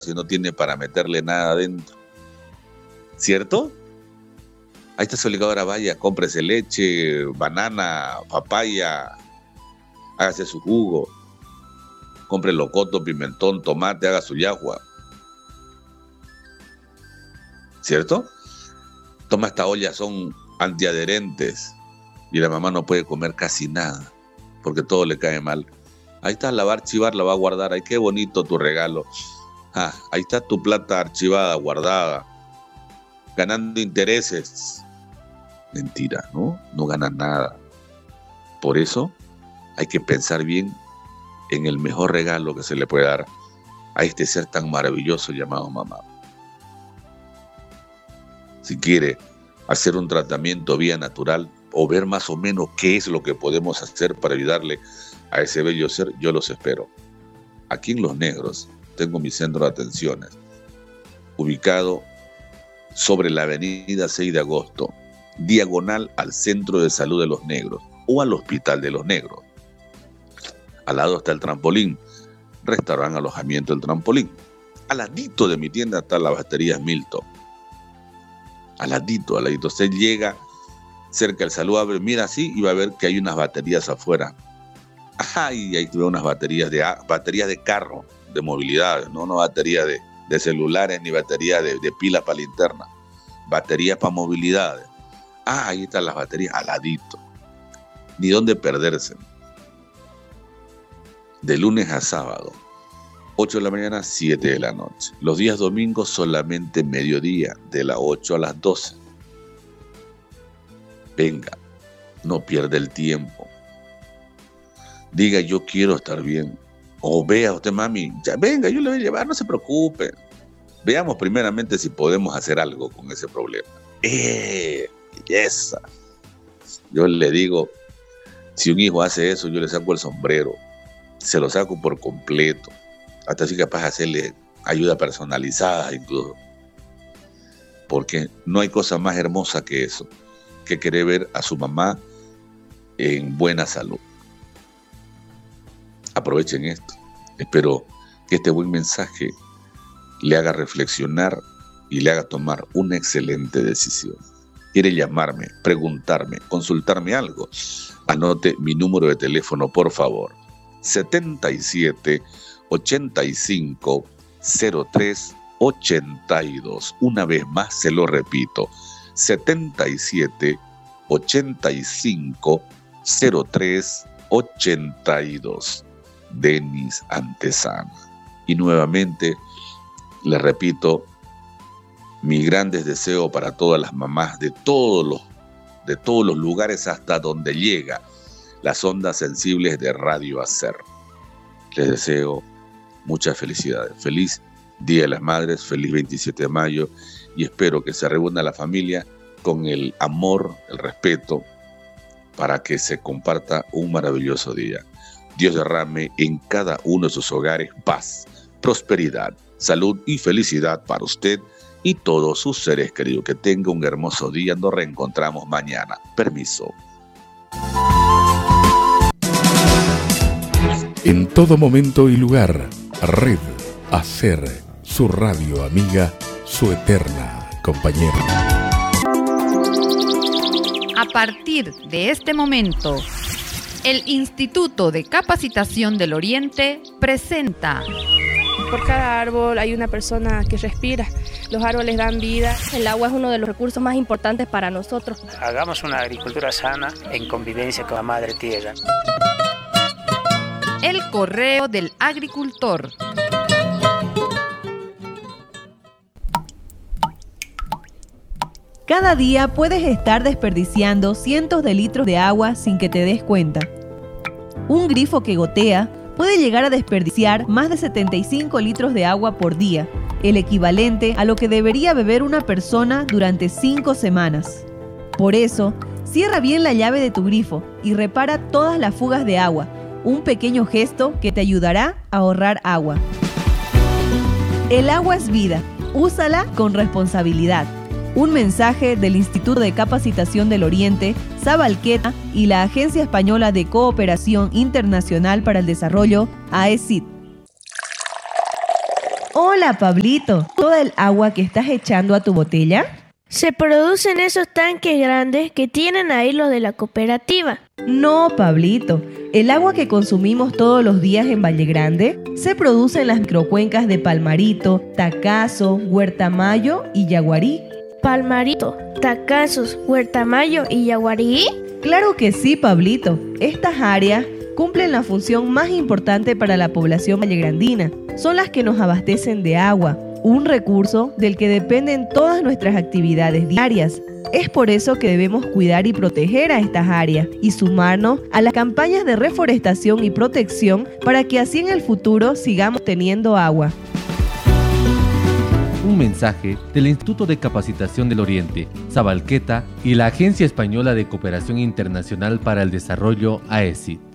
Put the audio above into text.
si no tiene para meterle nada adentro? ¿Cierto? Ahí está su licuadora, vaya, cómprese leche, banana, papaya, hágase su jugo, compre locoto, pimentón, tomate, haga su yahua. ¿Cierto? Toma esta olla, son antiadherentes y la mamá no puede comer casi nada porque todo le cae mal. Ahí está, la va a archivar, la va a guardar. Ay, qué bonito tu regalo. Ahí está tu plata archivada, guardada, ganando intereses. Mentira, ¿no? No ganan nada. Por eso hay que pensar bien en el mejor regalo que se le puede dar a este ser tan maravilloso llamado mamá. Si quiere hacer un tratamiento vía natural o ver más o menos qué es lo que podemos hacer para ayudarle a ese bello ser, yo los espero. Aquí en Los Negros tengo mi centro de atenciones, ubicado sobre la avenida 6 de agosto, diagonal al Centro de Salud de Los Negros o al Hospital de Los Negros. Al lado está el trampolín, restaurante alojamiento del trampolín. Al ladito de mi tienda está la batería Milton. Al ladito. Usted llega cerca del salud, abre, mira así y va a ver que hay unas baterías afuera. Y ahí tuve unas baterías de carro, de movilidad, no baterías de celulares ni baterías de pilas para linterna. Baterías para movilidad. Ahí están las baterías al ladito. Ni dónde perderse. De lunes a sábado, 8 de la mañana, 7 de la noche. Los días domingos solamente mediodía, de las 8 a las 12. Venga, no pierda el tiempo. Diga, yo quiero estar bien. O vea usted, mami, ya venga, yo le voy a llevar, no se preocupe. Veamos primeramente si podemos hacer algo con ese problema. Belleza. Yo le digo, si un hijo hace eso, yo le saco el sombrero. Se lo saco por completo. Hasta así capaz de hacerle ayuda personalizada incluso. Porque no hay cosa más hermosa que eso, que querer ver a su mamá en buena salud. Aprovechen esto. Espero que este buen mensaje le haga reflexionar y le haga tomar una excelente decisión. ¿Quiere llamarme, preguntarme, consultarme algo? Anote mi número de teléfono, por favor. 77 85 03 82. Una vez más se lo repito. 77 85 03 82. Denis Antesana. Y nuevamente le repito mi grandes deseos para todas las mamás de todos los lugares hasta donde llega las ondas sensibles de Radio Hacer. Les deseo muchas felicidades. Feliz Día de las Madres, feliz 27 de mayo y espero que se reúna la familia con el amor, el respeto, para que se comparta un maravilloso día. Dios derrame en cada uno de sus hogares paz, prosperidad, salud y felicidad para usted y todos sus seres queridos. Que tenga un hermoso día. Nos reencontramos mañana. Permiso. En todo momento y lugar, Red Hacer, su radio amiga, su eterna compañera. A partir de este momento, el Instituto de Capacitación del Oriente presenta. Por cada árbol hay una persona que respira. Los árboles dan vida. El agua es uno de los recursos más importantes para nosotros. Hagamos una agricultura sana en convivencia con la madre tierra. El correo del agricultor. Cada día puedes estar desperdiciando cientos de litros de agua sin que te des cuenta. Un grifo que gotea puede llegar a desperdiciar más de 75 litros de agua por día, el equivalente a lo que debería beber una persona durante 5 semanas. Por eso, cierra bien la llave de tu grifo y repara todas las fugas de agua, un pequeño gesto que te ayudará a ahorrar agua. El agua es vida, úsala con responsabilidad. Un mensaje del Instituto de Capacitación del Oriente, Sabalqueta y la Agencia Española de Cooperación Internacional para el Desarrollo, AECID. Hola. Hola, Pablito. ¿Toda el agua que estás echando a tu botella? Se producen esos tanques grandes que tienen ahí los de la cooperativa. No, Pablito. El agua que consumimos todos los días en Valle Grande se produce en las microcuencas de Palmarito, Tacazo, Huertamayo y Yaguarí. Palmarito, Tacazos, Huertamayo y Yaguarí. Claro que sí, Pablito. Estas áreas cumplen la función más importante para la población vallegrandina. Son las que nos abastecen de agua, un recurso del que dependen todas nuestras actividades diarias. Es por eso que debemos cuidar y proteger a estas áreas y sumarnos a las campañas de reforestación y protección para que así en el futuro sigamos teniendo agua. Un mensaje del Instituto de Capacitación del Oriente, Zabalqueta y la Agencia Española de Cooperación Internacional para el Desarrollo, AECID.